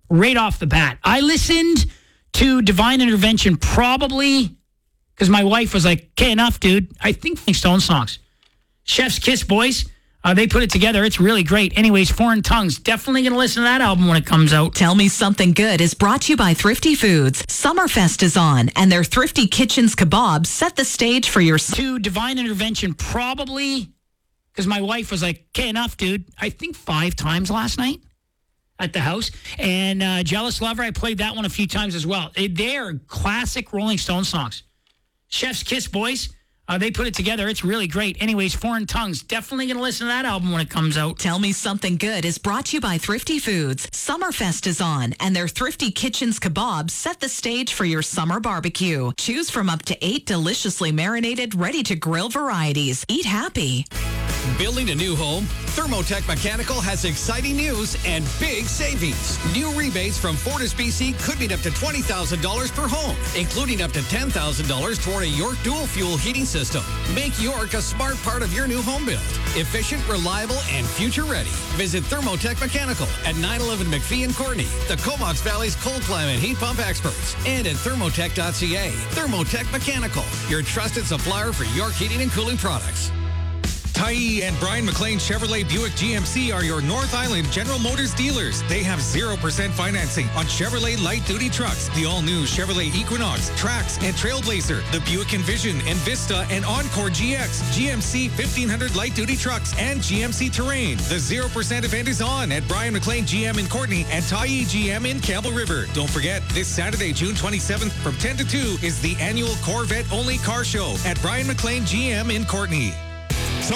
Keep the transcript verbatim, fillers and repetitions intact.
right off the bat. I listened to Divine Intervention probably because my wife was like, okay, enough, dude. I think Stone songs. Chef's Kiss, boys. Uh, they put it together. It's really great. Anyways, Foreign Tongues. Definitely going to listen to that album when it comes out. Tell Me Something Good is brought to you by Thrifty Foods. Summerfest is on, and their Thrifty Kitchens kebabs set the stage for your... To Divine Intervention probably because my wife was like, okay, enough, dude. I think five times last night at the house. And uh, Jealous Lover, I played that one a few times as well. They- They're classic Rolling Stone songs. Chef's Kiss, boys. Uh, they put it together. It's really great. Anyways, Foreign Tongues. Definitely going to listen to that album when it comes out. Tell Me Something Good is brought to you by Thrifty Foods. Summerfest is on, and their Thrifty Kitchens kebabs set the stage for your summer barbecue. Choose from up to eight deliciously marinated, ready-to-grill varieties. Eat happy. Building a new home? Thermotech Mechanical has exciting news and big savings. New rebates from FortisBC could mean up to twenty thousand dollars per home, including up to ten thousand dollars toward a York dual fuel heating system. Make York a smart part of your new home build. Efficient, reliable, and future ready. Visit Thermotech Mechanical at nine eleven McPhee in Courtney, the Comox Valley's cold climate heat pump experts, and at thermotech dot c a. Thermotech Mechanical, your trusted supplier for York heating and cooling products. Tyee and Brian McLean Chevrolet Buick G M C are your North Island General Motors dealers. They have zero percent financing on Chevrolet light-duty trucks, the all-new Chevrolet Equinox, Trax, and Trailblazer, the Buick Envision and Vista and Encore G X, G M C fifteen hundred light-duty trucks, and G M C Terrain. The zero percent event is on at Brian McLean G M in Courtney and Tyee G M in Campbell River. Don't forget, this Saturday, June twenty-seventh from ten to two is the annual Corvette-only car show at Brian McLean G M in Courtney.